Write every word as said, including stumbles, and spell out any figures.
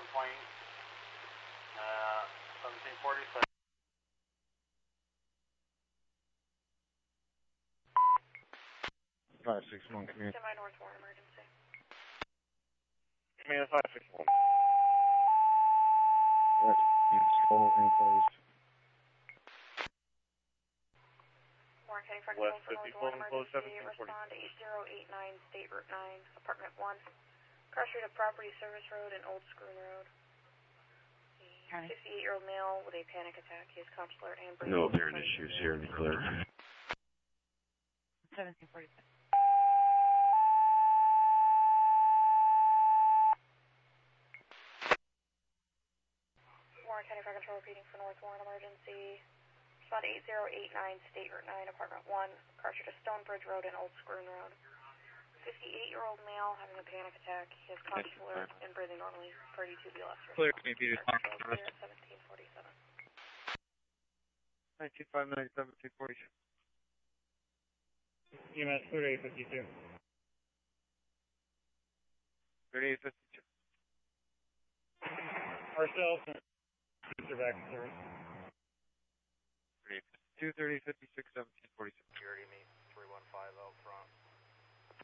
point, uh, seventeen forty-seven. five six one, command. Semi North Warren emergency. Command five six one. That's full enclosed. Warren County Fire West Control fifty for four, North Warren enclosed emergency. seventeen forty. Respond to eight zero eight nine State Route nine, Apartment one. Car Street of Property Service Road and Old Scroon Road. sixty-eight-year-old male with a panic attack. He is consular and breathing. No apparent issues here in the clear. seventeen forty-seven. Warren County Fire Control repeating for North Warren emergency. Respond to eight zero eight nine State Route nine, Apartment one. Car Street of Stonebridge Road and Old Scroon Road. fifty-eight-year-old male having a panic attack. He is consular and breathing normally. thirty-two B L S. Clear, computer. seventeen forty-seven. nineteen five nine seventeen forty-seven. E M S thirty-eight fifty-two. thirty-eight fifty-two. Ourselves and back to service. thirty-eight fifty-two, thirty-eight fifty-six, seventeen forty-seven. Security meet three one five out front.